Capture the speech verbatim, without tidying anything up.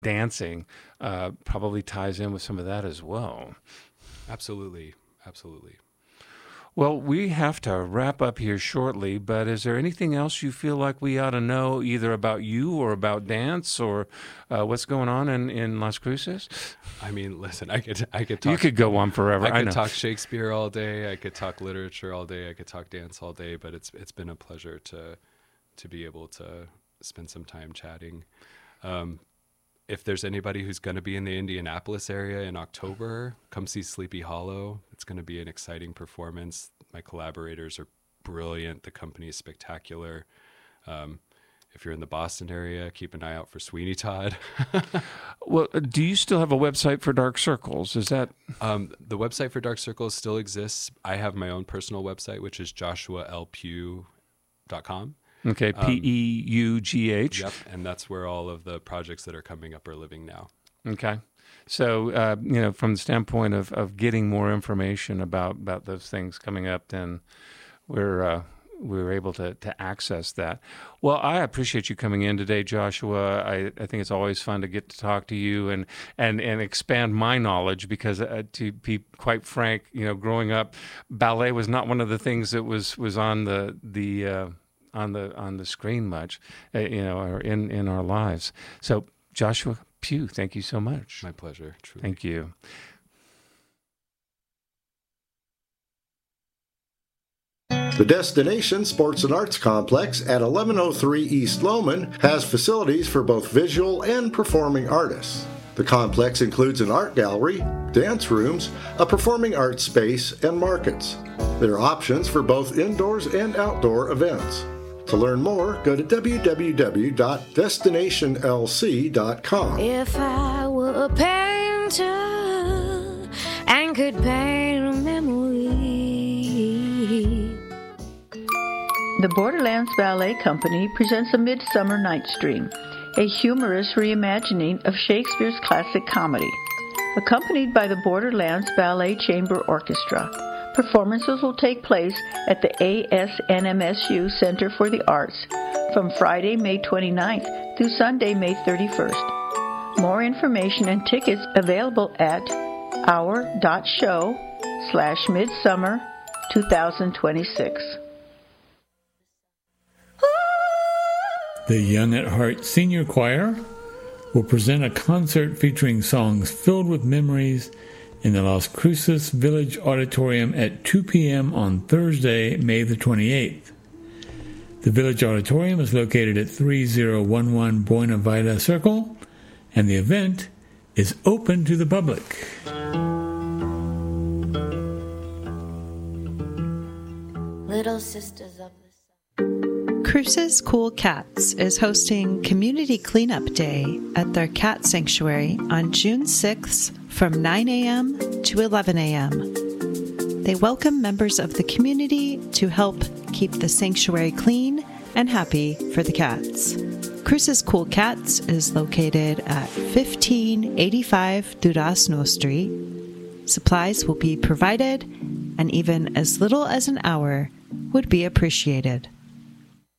dancing uh, probably ties in with some of that as well. Absolutely. Absolutely. Well, we have to wrap up here shortly, but is there anything else you feel like we ought to know either about you or about dance or uh, what's going on in, in Las Cruces? I mean, listen, I could I could talk. You could go on forever. I could I know. talk Shakespeare all day. I could talk literature all day. I could talk dance all day. But it's it's been a pleasure to to be able to spend some time chatting. Um, If there's anybody who's going to be in the Indianapolis area in October, come see Sleepy Hollow. It's going to be an exciting performance. My collaborators are brilliant. The company is spectacular. Um, if you're in the Boston area, keep an eye out for Sweeney Todd. Well, do you still have a website for Dark Circles? Is that um, the website for Dark Circles still exists? I have my own personal website, which is joshua l pugh dot com. okay? P E U G H. Um, yep, and that's where all of the projects that are coming up are living now. Okay. So, uh, you know, from the standpoint of, of getting more information about, about those things coming up, then we're uh, we were able to, to access that. Well, I appreciate you coming in today, Joshua. I, I think it's always fun to get to talk to you and, and, and expand my knowledge because, uh, to be quite frank, you know, growing up, ballet was not one of the things that was, was on the the uh, on the on the screen much, uh, you know, or in, in our lives. So, Joshua Pugh, thank you so much. My pleasure, truly. Thank you. The Destination Sports and Arts Complex at eleven oh three East Lowman has facilities for both visual and performing artists. The complex includes an art gallery, dance rooms, a performing arts space, and markets. There are options for both indoors and outdoor events. To learn more, go to w w w dot destination l c dot com. If I were a painter and could paint a memory. The Borderlands Ballet Company presents A Midsummer Night's Dream, a humorous reimagining of Shakespeare's classic comedy. Accompanied by the Borderlands Ballet Chamber Orchestra, performances will take place at the A S N M S U Center for the Arts from Friday, May twenty-ninth through Sunday, May thirty-first. More information and tickets available at our.show slash midsummer 2026. The Young at Heart Senior Choir will present a concert featuring songs filled with memories in the Las Cruces Village Auditorium at two p.m. on Thursday, May the twenty-eighth. The Village Auditorium is located at thirty eleven Buena Vista Circle, and the event is open to the public. Little Sisters of the Cruces Cool Cats is hosting Community Cleanup Day at their cat sanctuary on June sixth from nine a.m. to eleven a.m. They welcome members of the community to help keep the sanctuary clean and happy for the cats. Cruces Cool Cats is located at fifteen eighty-five Durazno Street. Supplies will be provided, and even as little as an hour would be appreciated.